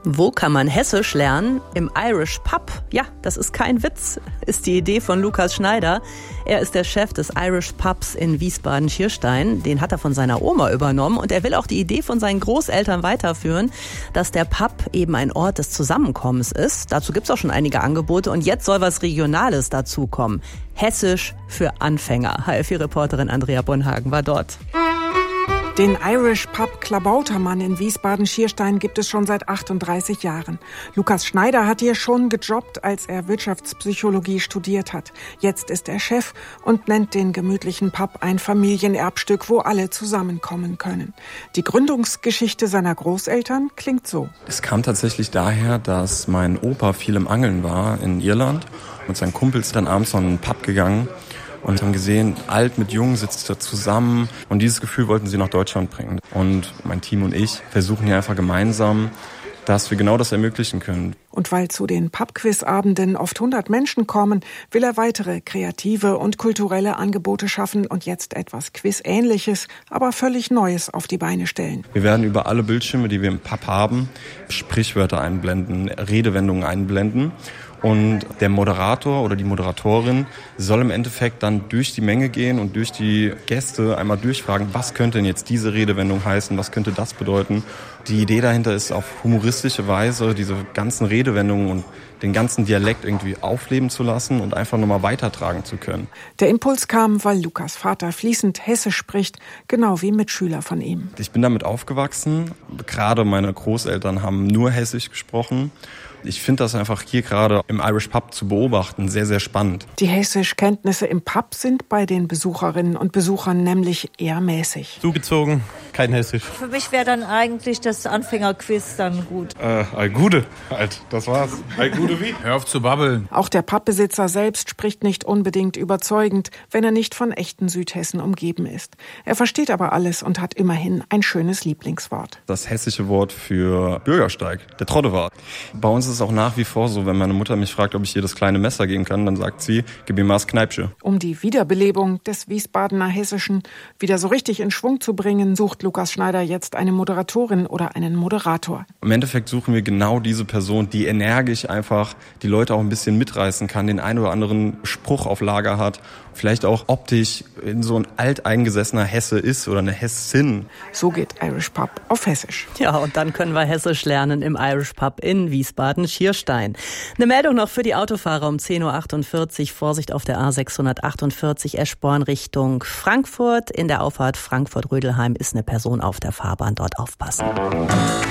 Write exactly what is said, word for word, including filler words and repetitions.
Wo kann man Hessisch lernen? Im Irish Pub. Ja, das ist kein Witz, ist die Idee von Lukas Schneider. Er ist der Chef des Irish Pubs in Wiesbaden-Schierstein. Den hat er von seiner Oma übernommen und er will auch die Idee von seinen Großeltern weiterführen, dass der Pub eben ein Ort des Zusammenkommens ist. Dazu gibt's auch schon einige Angebote und jetzt soll was Regionales dazukommen. Hessisch für Anfänger. H L vier-Reporterin Andrea Bonhagen war dort. Den Irish Pub Klabautermann in Wiesbaden-Schierstein gibt es schon seit achtunddreißig Jahren. Lukas Schneider hat hier schon gejobbt, als er Wirtschaftspsychologie studiert hat. Jetzt ist er Chef und nennt den gemütlichen Pub ein Familienerbstück, wo alle zusammenkommen können. Die Gründungsgeschichte seiner Großeltern klingt so. Es kam tatsächlich daher, dass mein Opa viel im Angeln war in Irland. Mit seinen Kumpels dann abends noch in einen Pub gegangen. Und haben gesehen, alt mit jung sitzt da zusammen. Und dieses Gefühl wollten sie nach Deutschland bringen. Und mein Team und ich versuchen hier einfach gemeinsam, dass wir genau das ermöglichen können. Und weil zu den Pub-Quiz-Abenden oft hundert Menschen kommen, will er weitere kreative und kulturelle Angebote schaffen und jetzt etwas Quiz-Ähnliches, aber völlig Neues auf die Beine stellen. Wir werden über alle Bildschirme, die wir im Pub haben, Sprichwörter einblenden, Redewendungen einblenden. Und der Moderator oder die Moderatorin soll im Endeffekt dann durch die Menge gehen und durch die Gäste einmal durchfragen, was könnte denn jetzt diese Redewendung heißen, was könnte das bedeuten. Die Idee dahinter ist, auf humoristische Weise diese ganzen Redewendungen und den ganzen Dialekt irgendwie aufleben zu lassen und einfach nochmal weitertragen zu können. Der Impuls kam, weil Lukas Vater fließend Hessisch spricht, genau wie Mitschüler von ihm. Ich bin damit aufgewachsen. Gerade meine Großeltern haben nur Hessisch gesprochen. Ich finde das einfach hier gerade im Irish Pub zu beobachten sehr, sehr spannend. Die Hessischkenntnisse im Pub sind bei den Besucherinnen und Besuchern nämlich eher mäßig. Zugezogen, kein Hessisch. Für mich wäre dann eigentlich das Anfängerquiz dann gut. Äh, all Gude halt, das war's. All Gude wie? Hör auf zu babbeln. Auch der Pubbesitzer selbst spricht nicht unbedingt überzeugend, wenn er nicht von echten Südhessen umgeben ist. Er versteht aber alles und hat immerhin ein schönes Lieblingswort. Das hessische Wort für Bürgersteig, der Trottewart. Bei uns ist es auch nach wie vor so, wenn meine Mutter mich fragt, ob ich ihr das kleine Messer geben kann, dann sagt sie, gib mir mal das Kneipsche. Um die Wiederbelebung des Wiesbadener Hessischen wieder so richtig in Schwung zu bringen, sucht Lukas Schneider jetzt eine Moderatorin oder einen Moderator. Im Endeffekt suchen wir genau diese Person, die energisch einfach die Leute auch ein bisschen mitreißen kann, den einen oder anderen Spruch auf Lager hat, vielleicht auch optisch in so ein alteingesessener Hesse ist oder eine Hessin. So geht Irish Pub auf Hessisch. Ja, und dann können wir Hessisch lernen im Irish Pub in Wiesbaden-Schierstein. Eine Meldung noch für die Autofahrer um zehn Uhr achtundvierzig. Vorsicht auf der A sechshundertachtundvierzig Eschborn Richtung Frankfurt. In der Auffahrt Frankfurt-Rödelheim ist eine Person auf der Fahrbahn. Dort aufpassen.